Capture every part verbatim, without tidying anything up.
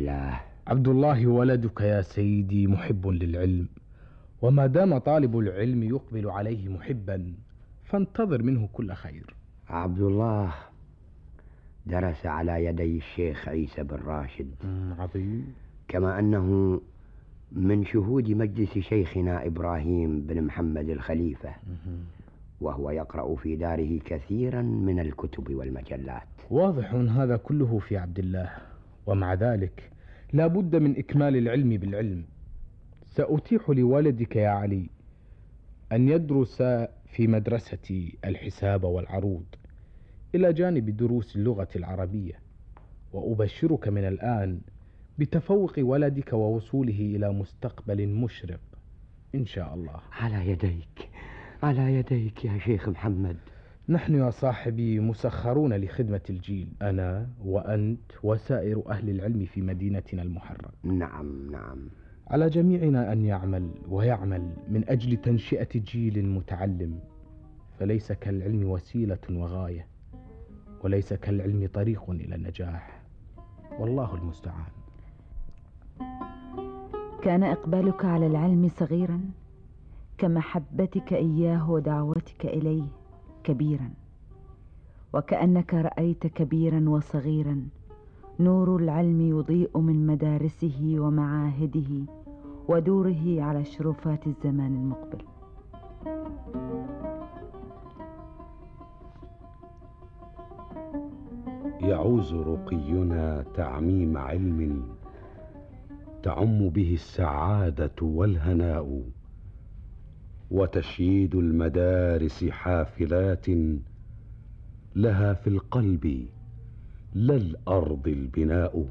الله. عبد الله ولدك يا سيدي محب للعلم، وما دام طالب العلم يقبل عليه محبا فانتظر منه كل خير. عبد الله درس على يدي الشيخ عيسى بن راشد. عظيم. كما أنه من شهود مجلس شيخنا إبراهيم بن محمد الخليفة، وهو يقرأ في داره كثيرا من الكتب والمجلات. واضح هذا كله في عبد الله، ومع ذلك لا بد من إكمال العلم بالعلم. سأتيح لولدك يا علي أن يدرس في مدرسة الحساب والعروض إلى جانب دروس اللغة العربية، وأبشرك من الآن بتفوق ولدك ووصوله إلى مستقبل مشرق إن شاء الله. على يديك على يديك يا شيخ محمد. نحن يا صاحبي مسخرون لخدمة الجيل، أنا وأنت وسائر أهل العلم في مدينتنا المحررة. نعم نعم. على جميعنا أن يعمل ويعمل من أجل تنشئة جيل متعلم، فليس كالعلم وسيلة وغاية، وليس كالعلم طريق إلى النجاح، والله المستعان. كان إقبالك على العلم صغيرا كمحبتك إياه ودعوتك إليه كبيرا، وكأنك رأيت كبيرا وصغيرا نور العلم يضيء من مدارسه ومعاهده ودوره على شرفات الزمان المقبل. يعوز رقينا تعميم علم تعم به السعادة والهناء، وتشييد المدارس حافلات لها في القلب لا الأرض البناء،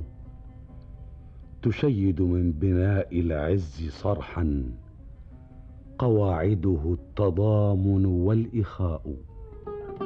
تشيد من بناء العز صرحا قواعده التضامن والإخاء.